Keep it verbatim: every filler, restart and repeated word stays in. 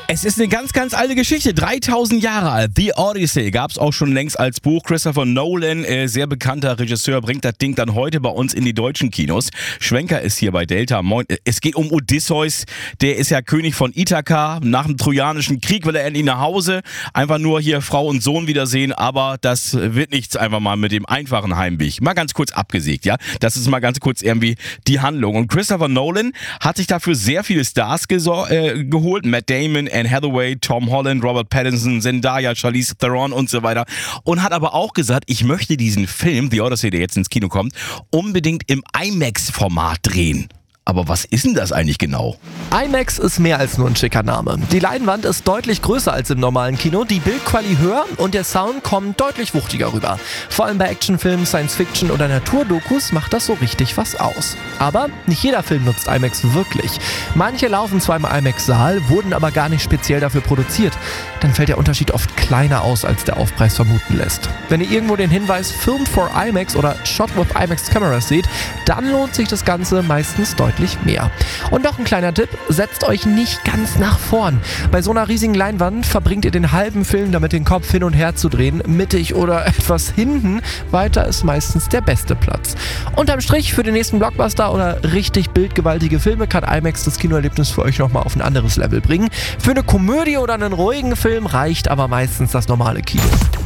Es ist eine ganz, ganz alte Geschichte, dreitausend Jahre alt. The Odyssey gab es auch schon längst als Buch. Christopher Nolan, äh, sehr bekannter Regisseur, bringt das Ding dann heute bei uns in die deutschen Kinos. Schwenker ist hier bei Delta. Moin. Es geht um Odysseus, der ist ja König von Ithaka. Nach dem Trojanischen Krieg will er endlich nach Hause. Einfach nur hier Frau und Sohn wiedersehen, aber das wird nichts einfach mal mit dem einfachen Heimweg. Mal ganz kurz abgesägt, ja. Das ist mal ganz kurz irgendwie die Handlung. Und Christopher Nolan hat sich dafür sehr viele Stars gesor- äh, geholt. Matt Damon, Anne Hathaway, Tom Holland, Robert Pattinson, Zendaya, Charlize Theron und so weiter. Und hat aber auch gesagt, ich möchte diesen Film, The Odyssey, der jetzt ins Kino kommt, unbedingt im IMAX-Format drehen. Aber was ist denn das eigentlich genau? IMAX ist mehr als nur ein schicker Name. Die Leinwand ist deutlich größer als im normalen Kino, die Bildqualität höher und der Sound kommt deutlich wuchtiger rüber. Vor allem bei Actionfilmen, Science-Fiction oder Naturdokus macht das so richtig was aus. Aber nicht jeder Film nutzt IMAX wirklich. Manche laufen zwar im IMAX-Saal, wurden aber gar nicht speziell dafür produziert. Dann fällt der Unterschied oft kleiner aus, als der Aufpreis vermuten lässt. Wenn ihr irgendwo den Hinweis Filmed for IMAX oder Shot with IMAX Cameras seht, dann lohnt sich das Ganze meistens deutlich mehr. Und noch ein kleiner Tipp, setzt euch nicht ganz nach vorn. Bei so einer riesigen Leinwand verbringt ihr den halben Film damit, den Kopf hin und her zu drehen, mittig oder etwas hinten. Weiter ist meistens der beste Platz. Unterm Strich für den nächsten Blockbuster oder richtig bildgewaltige Filme kann IMAX das Kinoerlebnis für euch nochmal auf ein anderes Level bringen. Für eine Komödie oder einen ruhigen Film reicht aber meistens das normale Kino.